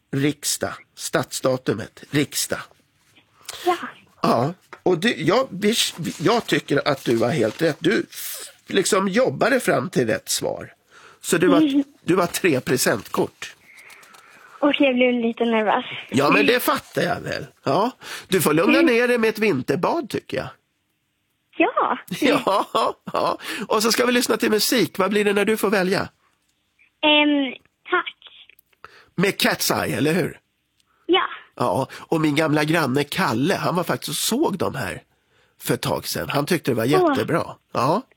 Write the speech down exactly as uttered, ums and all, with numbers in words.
riksdag. Stadsdatumet, riksdag. Ja. Ja, och du, jag, jag tycker att du var helt rätt. Du liksom jobbade fram till rätt svar. Så du var, mm. du var tre presentkort. Och jag blev lite nervös. Ja, men det fattar jag väl. Ja, du får lugna ner dig med ett vinterbad tycker jag. Ja. Ja, ja. Och så ska vi lyssna till musik. Vad blir det när du får välja? Um, tack. Med Cat's Eye, eller hur? Ja. Ja, och min gamla granne Kalle, han var faktiskt och såg dem här för ett tag sedan. Han tyckte det var jättebra. Ja.